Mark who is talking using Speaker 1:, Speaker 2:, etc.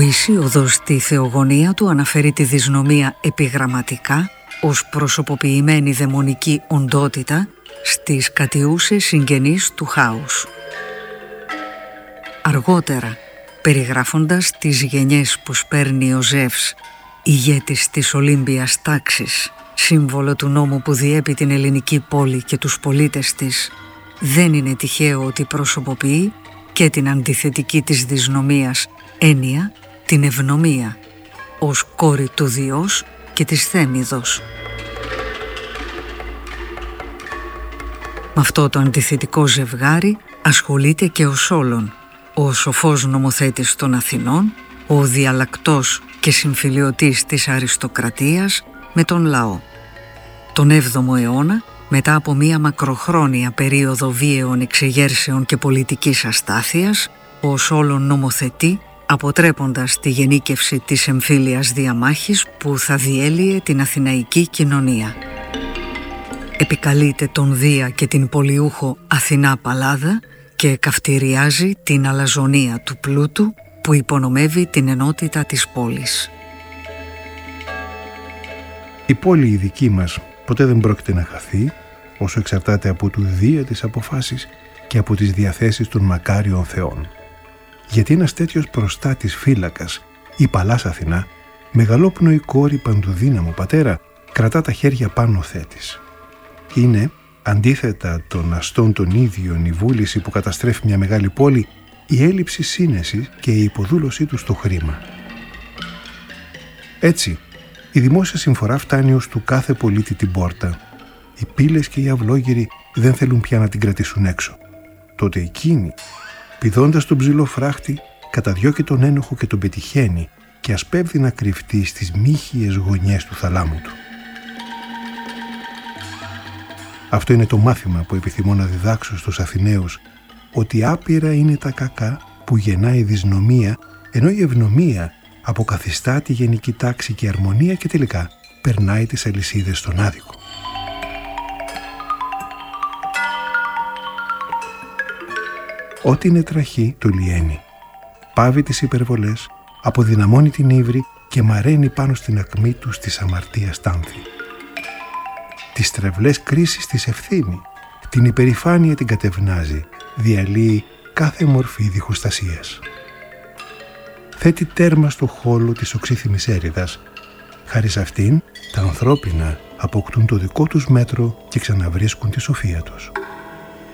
Speaker 1: Ησίωδος στη θεογονία του αναφέρει τη δυσνομία επιγραμματικά ως προσωποποιημένη δαιμονική οντότητα στις κατιούσες συγγενείς του χάους. Αργότερα, περιγράφοντας τις γενιές που σπέρνει ο Ζεύς, ηγέτης της Ολύμπιας τάξης, σύμβολο του νόμου που διέπει την ελληνική πόλη και τους πολίτες της, δεν είναι τυχαίο ότι προσωποποιεί και την αντιθετική της δυσνομίας έννοια, την ευνομία, ως κόρη του Διός και της Θέμιδος. Με αυτό το αντιθετικό ζευγάρι ασχολείται και ο Σόλων, ο σοφός νομοθέτης των Αθηνών, ο διαλλακτός και συμφιλιωτής της αριστοκρατίας με τον λαό. Τον 7ο αιώνα, μετά από μία μακροχρόνια περίοδο βίαιων εξεγέρσεων και πολιτικής αστάθειας, ο Σόλων νομοθετεί αποτρέποντας τη γενίκευση της εμφύλιας διαμάχης που θα διέλυε την αθηναϊκή κοινωνία. Επικαλείται τον Δία και την πολιούχο Αθηνά Παλάδα και καυτηριάζει την αλαζονία του πλούτου που υπονομεύει την ενότητα της πόλης.
Speaker 2: Η πόλη η δική μας ποτέ δεν πρόκειται να χαθεί, όσο εξαρτάται από του Δία τις αποφάσεις και από τις διαθέσεις των μακάριων θεών. Γιατί ένας τέτοιος προστάτης φύλακας, η Παλάς Αθηνά, μεγαλόπνοη κόρη παντοδύναμου πατέρα, κρατά τα χέρια πάνω θέτης. Είναι, αντίθετα των αστών των ίδιων, η βούληση που καταστρέφει μια μεγάλη πόλη, η έλλειψη σύνεσης και η υποδούλωσή του στο χρήμα. Έτσι, η δημόσια συμφορά φτάνει ως του κάθε πολίτη την πόρτα. Οι πύλες και οι αυλόγυροι δεν θέλουν πια να την κρατήσουν έξω. Τότε εκείνη, πηδώντας τον ψηλό φράχτη, καταδιώκει τον ένοχο και τον πετυχαίνει και ασπεύδει να κρυφτεί στις μύχιες γωνιές του θαλάμου του. Αυτό είναι το μάθημα που επιθυμώ να διδάξω στους Αθηναίους, ότι άπειρα είναι τα κακά που γεννάει η δυσνομία, ενώ η ευνομία αποκαθιστά τη γενική τάξη και αρμονία και τελικά περνάει τις αλυσίδες στον άδικο. Ό,τι είναι τραχή το λιένει. Πάβει τις υπερβολές, αποδυναμώνει την ύβρη και μαραίνει πάνω στην ακμή του της αμαρτίας τάνθη. Τις τρευλές κρίσεις της ευθύνη, την υπερηφάνεια την κατευνάζει, διαλύει κάθε μορφή διχοστασίας. Θέτει τέρμα στο χώλο της οξύθυμης έρηδας. Χάρη σε αυτήν, τα ανθρώπινα αποκτούν το δικό τους μέτρο και ξαναβρίσκουν τη σοφία τους.